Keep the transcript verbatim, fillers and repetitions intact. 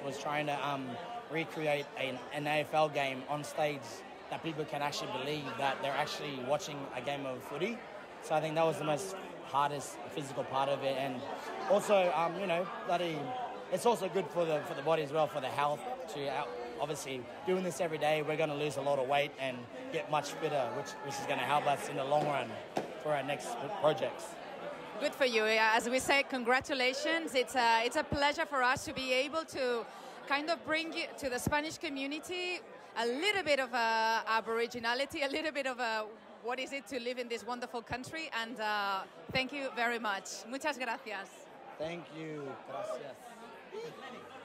was trying to um, recreate an, an A F L game on stage that people can actually believe that they're actually watching a game of footy. So I think that was the most hardest physical part of it, and also, um, you know, bloody, it's also good for the for the body as well, for the health. To uh, obviously doing this every day, we're going to lose a lot of weight and get much fitter, which which is going to help us in the long run for our next projects. Good for you. As we say, congratulations. It's a it's a pleasure for us to be able to kind of bring you to the Spanish community a little bit of uh, aboriginality, a little bit of a what is it to live in this wonderful country, and uh, thank you very much. Muchas gracias. Thank you. Gracias.